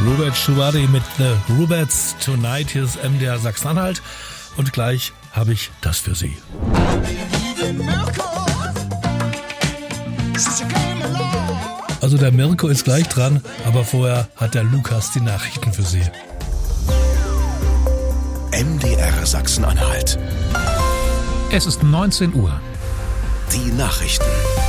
Robert Schubadi mit The Ruberts Tonight. Hier ist MDR Sachsen-Anhalt und gleich habe ich das für Sie. Also der Mirko ist gleich dran, aber vorher hat der Lukas die Nachrichten für Sie. MDR Sachsen-Anhalt. Es ist 19 Uhr. Die Nachrichten.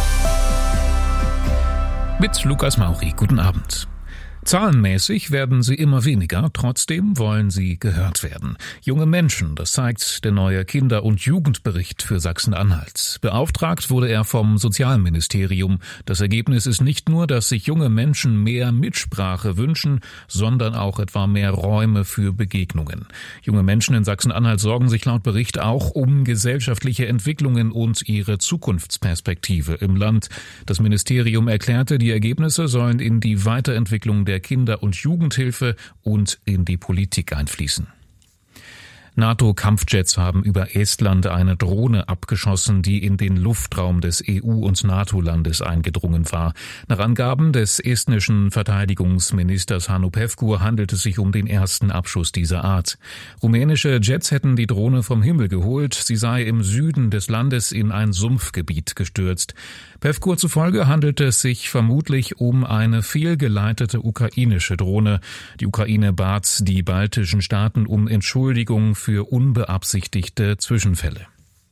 Mit Lukas Mauri. Guten Abend. Zahlenmäßig werden sie immer weniger, trotzdem wollen sie gehört werden. Junge Menschen, das zeigt der neue Kinder- und Jugendbericht für Sachsen-Anhalt. Beauftragt wurde er vom Sozialministerium. Das Ergebnis ist nicht nur, dass sich junge Menschen mehr Mitsprache wünschen, sondern auch etwa mehr Räume für Begegnungen. Junge Menschen in Sachsen-Anhalt sorgen sich laut Bericht auch um gesellschaftliche Entwicklungen und ihre Zukunftsperspektive im Land. Das Ministerium erklärte, die Ergebnisse sollen in die Weiterentwicklung der Kinder- und Jugendhilfe und in die Politik einfließen. NATO-Kampfjets haben über Estland eine Drohne abgeschossen, die in den Luftraum des EU- und NATO-Landes eingedrungen war. Nach Angaben des estnischen Verteidigungsministers Hannu Pevkur handelt es sich um den ersten Abschuss dieser Art. Rumänische Jets hätten die Drohne vom Himmel geholt. Sie sei im Süden des Landes in ein Sumpfgebiet gestürzt. Pevkur zufolge handelt es sich vermutlich um eine fehlgeleitete ukrainische Drohne. Die Ukraine bat die baltischen Staaten um Entschuldigung für unbeabsichtigte Zwischenfälle.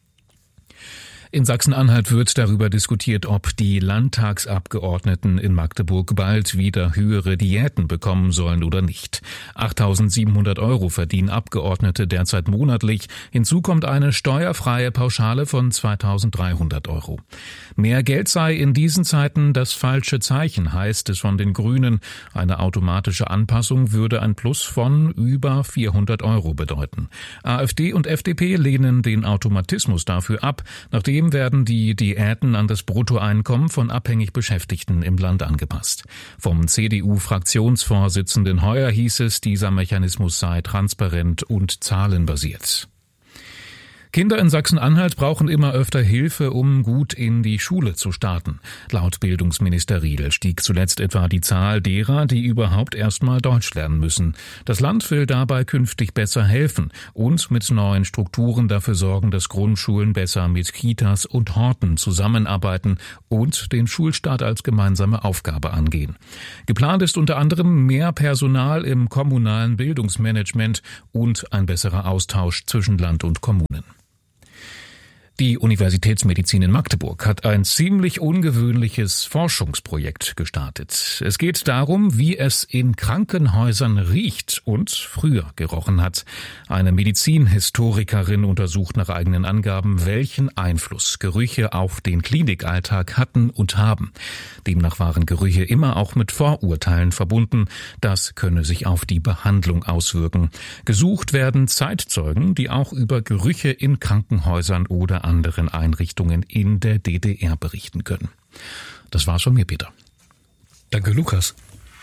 In Sachsen-Anhalt wird darüber diskutiert, ob die Landtagsabgeordneten in Magdeburg bald wieder höhere Diäten bekommen sollen oder nicht. 8.700 € verdienen Abgeordnete derzeit monatlich. Hinzu kommt eine steuerfreie Pauschale von 2.300 €. Mehr Geld sei in diesen Zeiten das falsche Zeichen, heißt es von den Grünen. Eine automatische Anpassung würde ein Plus von über 400 € bedeuten. AfD und FDP lehnen den Automatismus dafür ab, nachdem werden die Diäten an das Bruttoeinkommen von abhängig Beschäftigten im Land angepasst. Vom CDU-Fraktionsvorsitzenden Heuer hieß es, dieser Mechanismus sei transparent und zahlenbasiert. Kinder in Sachsen-Anhalt brauchen immer öfter Hilfe, um gut in die Schule zu starten. Laut Bildungsminister Riedel stieg zuletzt etwa die Zahl derer, die überhaupt erstmal Deutsch lernen müssen. Das Land will dabei künftig besser helfen und mit neuen Strukturen dafür sorgen, dass Grundschulen besser mit Kitas und Horten zusammenarbeiten und den Schulstart als gemeinsame Aufgabe angehen. Geplant ist unter anderem mehr Personal im kommunalen Bildungsmanagement und ein besserer Austausch zwischen Land und Kommunen. Die Universitätsmedizin in Magdeburg hat ein ziemlich ungewöhnliches Forschungsprojekt gestartet. Es geht darum, wie es in Krankenhäusern riecht und früher gerochen hat. Eine Medizinhistorikerin untersucht nach eigenen Angaben, welchen Einfluss Gerüche auf den Klinikalltag hatten und haben. Demnach waren Gerüche immer auch mit Vorurteilen verbunden. Das könne sich auf die Behandlung auswirken. Gesucht werden Zeitzeugen, die auch über Gerüche in Krankenhäusern oder anderen Einrichtungen in der DDR berichten können. Das war's von mir, Peter. Danke, Lukas.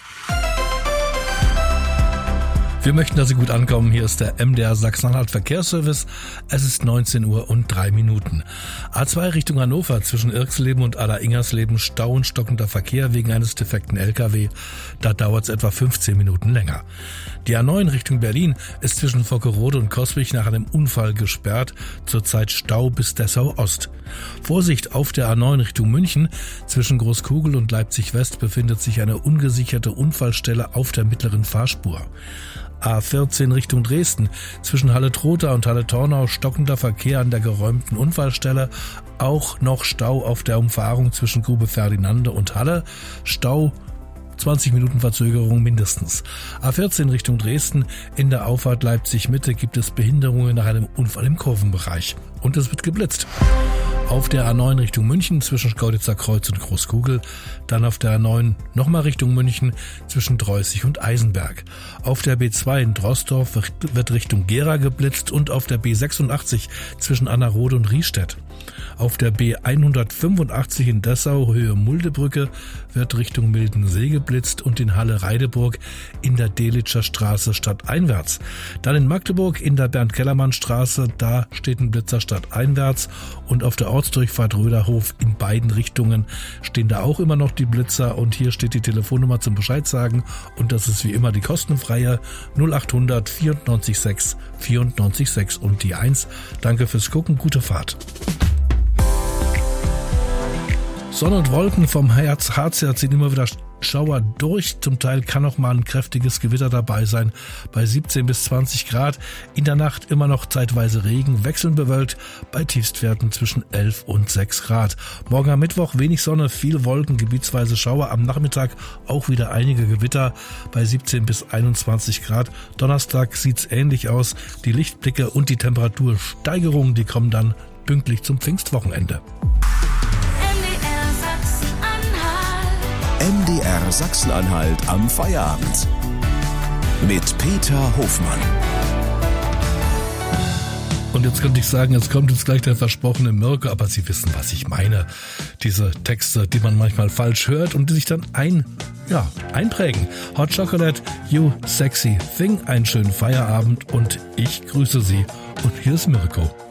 Wir möchten, dass Sie gut ankommen. Hier ist der MDR Sachsen-Anhalt Verkehrsservice. Es ist 19 Uhr und 3 Minuten. A2 Richtung Hannover zwischen Irxleben und Aller-Ingersleben Stau und stockender Verkehr wegen eines defekten LKW. Da dauert es etwa 15 Minuten länger. Die A9 Richtung Berlin ist zwischen Vockerode und Coswig nach einem Unfall gesperrt. Zurzeit Stau bis Dessau Ost. Vorsicht, auf der A9 Richtung München zwischen Großkugel und Leipzig West befindet sich eine ungesicherte Unfallstelle auf der mittleren Fahrspur. A14 Richtung Dresden. Zwischen Halle-Trotha und Halle-Tornau stockender Verkehr an der geräumten Unfallstelle. Auch noch Stau auf der Umfahrung zwischen Grube Ferdinande und Halle. Stau 20 Minuten Verzögerung mindestens. A14 Richtung Dresden. In der Auffahrt Leipzig-Mitte gibt es Behinderungen nach einem Unfall im Kurvenbereich. Und es wird geblitzt. Auf der A9 Richtung München zwischen Schkeuditzer Kreuz und Großkugel. Dann auf der A9 nochmal Richtung München zwischen Dreußig und Eisenberg. Auf der B2 in Drossdorf wird Richtung Gera geblitzt und auf der B86 zwischen Annerode und Riestedt. Auf der B185 in Dessau Höhe Muldebrücke wird Richtung Mildensee geblitzt und in Halle-Reideburg in der Delitscher Straße stadteinwärts. Dann in Magdeburg in der Bernd-Kellermann-Straße, da steht ein Blitzer stadteinwärts und auf der Ortsdurchfahrt Röderhof in beiden Richtungen stehen da auch immer noch die Blitzer und hier steht die Telefonnummer zum Bescheid sagen und das ist wie immer die kostenfreie 0800 94 6 94 6 und die 1. Danke fürs Gucken, gute Fahrt. Sonne und Wolken vom Harz her ziehen immer wieder Schauer durch. Zum Teil kann auch mal ein kräftiges Gewitter dabei sein. Bei 17 bis 20 Grad. In der Nacht immer noch zeitweise Regen, wechselnd bewölkt. Bei Tiefstwerten zwischen 11 und 6 Grad. Morgen am Mittwoch wenig Sonne, viel Wolken, gebietsweise Schauer. Am Nachmittag auch wieder einige Gewitter bei 17 bis 21 Grad. Donnerstag sieht's ähnlich aus. Die Lichtblicke und die Temperatursteigerungen, die kommen dann pünktlich zum Pfingstwochenende. MDR Sachsen-Anhalt am Feierabend. Mit Peter Hofmann. Und jetzt könnte ich sagen, jetzt kommt jetzt gleich der versprochene Mirko, aber Sie wissen, was ich meine. Diese Texte, die man manchmal falsch hört und die sich dann einprägen. Hot Chocolate, You Sexy Thing, einen schönen Feierabend und ich grüße Sie. Und hier ist Mirko.